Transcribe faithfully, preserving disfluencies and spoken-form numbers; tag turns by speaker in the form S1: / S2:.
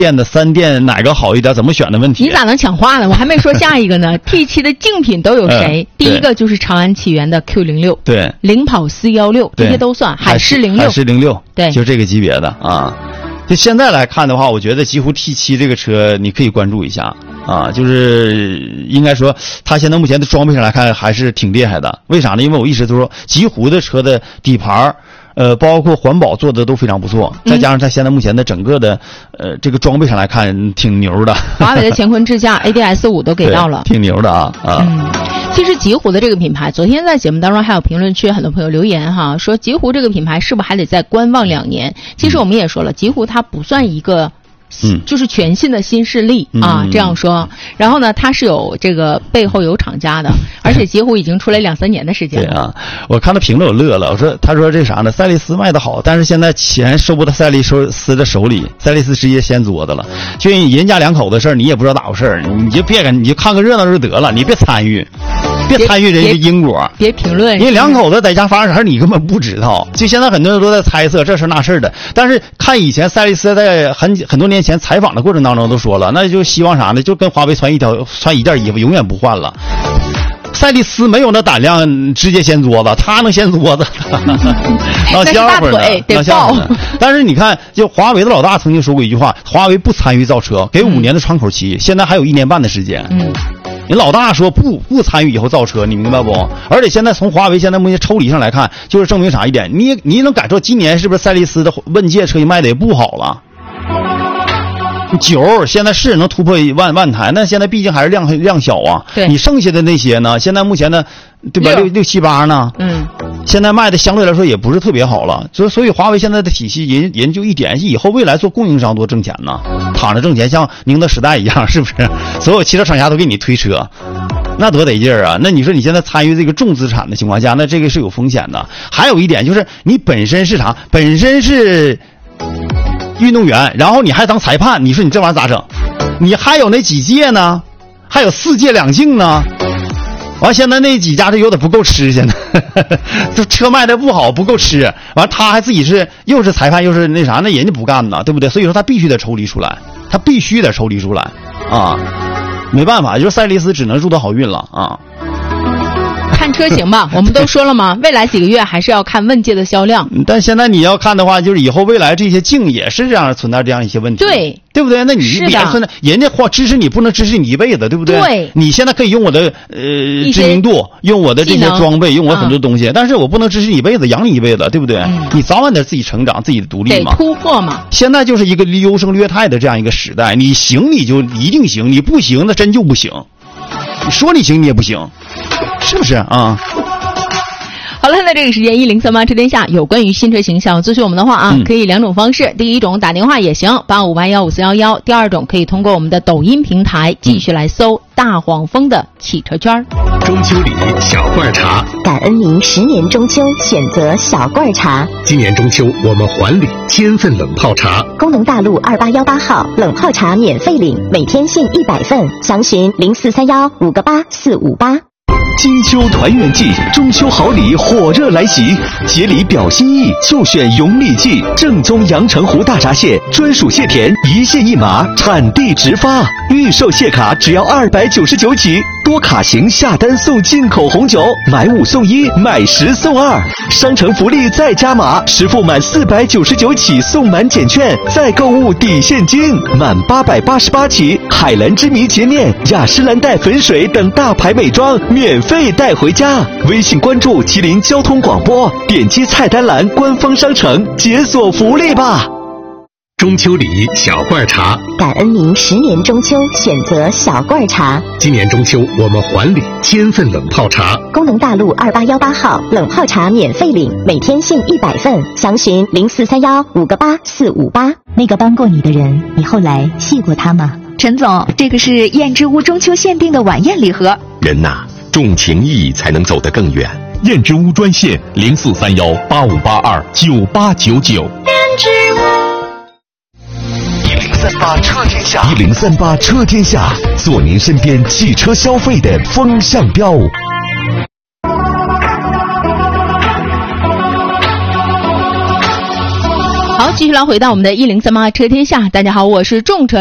S1: 电的三电哪个好一点，怎么选的问题？
S2: 你咋能抢话呢？我还没说下一个呢。T 七的竞品都有谁？呃、第一个就是长安起源的 Q 零六，
S1: 对，
S2: 领跑四一六，这些都算。海狮零六，
S1: 海狮零六，
S2: 对，
S1: 就这个级别的啊。就现在来看的话，我觉得极狐 T 七这个车你可以关注一下啊，就是应该说它现在目前的装备上来看还是挺厉害的。为啥呢？因为我一直都说极狐的车的底盘呃，包括环保做的都非常不错，再加上它现在目前的整个的呃这个装备上来看挺牛的。
S2: 华为的乾坤智驾 A D S 五 都给到了，
S1: 挺牛的啊啊。
S2: 嗯，其实极狐的这个品牌，昨天在节目当中还有评论区很多朋友留言哈，说极狐这个品牌是不是还得再观望两年？其实我们也说了，极狐它不算一个。嗯，就是全新的新势力啊，
S1: 嗯、
S2: 这样说。然后呢，它是有这个背后有厂家的，而且极狐已经出来两三年的时间了。
S1: 对啊，我看他评论我乐了，我说他说这啥呢？赛力斯卖的好，但是现在钱收不到赛力斯的手里，赛力斯直接掀桌子了。就人家两口子事儿，你也不知道咋回事，你就别你就看个热闹就得了，你别参与。别参与人家因果，
S2: 别评论。
S1: 因为两口子在家发生啥事你根本不知道。就现在很多人都在猜测这事那事的，但是看以前赛力斯在很很多年前采访的过程当中都说了，那就希望啥呢？就跟华为穿一条穿一件衣服，永远不换了。赛力斯没有那胆量直接掀桌子，他能掀桌子，闹笑话呢，闹笑话呢。但是你看，就华为的老大曾经说过一句话：华为不参与造车，给五年的窗口期，嗯、现在还有一年半的时间。
S2: 嗯。
S1: 人老大说不不参与以后造车，你明白不？而且现在从华为现在目前抽离上来看，就是证明啥一点，你你能感受今年是不是赛力斯的问界车卖的也不好了？九现在是能突破万万台，那现在毕竟还是量量小啊。
S2: 对，
S1: 你剩下的那些呢？现在目前呢，对吧？六六七八呢？
S2: 嗯，
S1: 现在卖的相对来说也不是特别好了。所以所以华为现在的体系研研究一点，以后未来做供应商多挣钱呢，躺着挣钱，像宁德时代一样，是不是？所有汽车厂家都给你推车。那多得劲儿啊！那你说你现在参与这个重资产的情况下，那这个是有风险的。还有一点就是你本身是啥？本身是运动员，然后你还当裁判，你说你这玩意儿咋整？你还有那几届呢？还有四届两竞呢？完，现在那几家这有点不够吃，现在这车卖的不好，不够吃。完，他还自己是又是裁判又是那啥，那人家不干呢，对不对？所以说他必须得抽离出来，他必须得抽离出来啊！没办法，就是赛力斯只能祝他好运了啊。
S2: 看车型吧，我们都说了嘛，未来几个月还是要看问界的销量。
S1: 但现在你要看的话，就是以后未来这些竞也是这样存在这样一些问题，
S2: 对
S1: 对不对？那你别存在，人家花支持你不能支持你一辈子，对不对？
S2: 对，
S1: 你现在可以用我的呃知名度，用我的这些装备，用我很多东西，嗯、但是我不能支持你一辈子，养你一辈子，对不对？嗯、你早晚得自己成长，自己的独立嘛，
S2: 得突破嘛。
S1: 现在就是一个优胜劣汰的这样一个时代，你行你就一定行，你不行那真就不行。你说你行你也不行，是不是啊？
S2: 好了，那这个时间一零三八车天下有关于新车形象咨询我们的话啊，嗯、可以两种方式，第一种打电话也行，八五八幺五四幺幺；第二种可以通过我们的抖音平台继续来搜大黄蜂的汽车圈。
S3: 中秋礼小罐茶，
S4: 感恩您十年中秋选择小罐茶。
S3: 今年中秋我们还礼千份冷泡茶，
S4: 工农大路二八幺八号冷泡茶免费领，每天限一百份，详询零四三幺五个八四五八。
S5: 金秋团圆季，中秋好礼火热来袭，节礼表心意，就选永礼记正宗阳澄湖大闸蟹，专属蟹田，一蟹一码，产地直发，预售蟹卡只要二百九十九起，多卡型下单送进口红酒，买五送一，买十送二，商城福利再加码，实付满四百九十九起送满减券，再购物抵现金，满八百八十八起，海蓝之谜洁面、雅诗兰黛粉水等大牌美妆免费带回家。微信关注吉林交通广播，点击菜单栏官方商城解锁福利吧。
S3: 中秋礼小罐茶，
S4: 感恩您十年中秋选择小罐茶。
S3: 今年中秋我们还礼千份冷泡茶，
S4: 工农大路二八幺八号冷泡茶免费领，每天限一百份，详询零四三幺五个八四五八。那个帮过你的人，你后来谢过他吗？
S6: 陈总，这个是燕之屋中秋限定的晚宴礼盒。
S7: 人呐，重情义才能走得更远。
S8: 燕之屋专线零四三幺八五八二九八九九。
S4: 燕之屋。
S5: 一零三八车天下，一零三八车天下，做您身边汽车消费的风向标。
S2: 好好，继续来回到我们的一零三八车天下。大家好，我是众车